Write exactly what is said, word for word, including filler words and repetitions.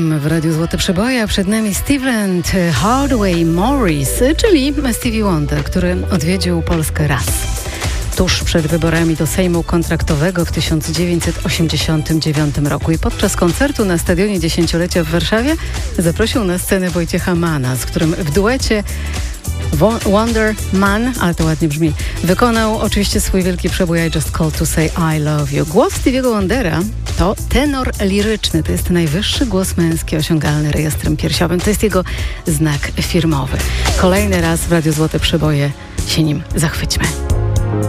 siedem w Radiu Złote Przeboje, a przed nami Stevland Hardaway Morris, czyli Stevie Wonder, który odwiedził Polskę raz. Tuż przed wyborami do Sejmu Kontraktowego w tysiąc dziewięćset osiemdziesiątym dziewiątym roku i podczas koncertu na Stadionie Dziesięciolecia w Warszawie zaprosił na scenę Wojciecha Manna, z którym w duecie Wonder Man, ale to ładnie brzmi, wykonał oczywiście swój wielki przebój I Just Called to Say I Love You. Głos Stevie'ego Wondera to tenor liryczny, to jest najwyższy głos męski osiągalny rejestrem piersiowym, to jest jego znak firmowy. Kolejny raz w Radiu Złote Przeboje się nim zachwyćmy.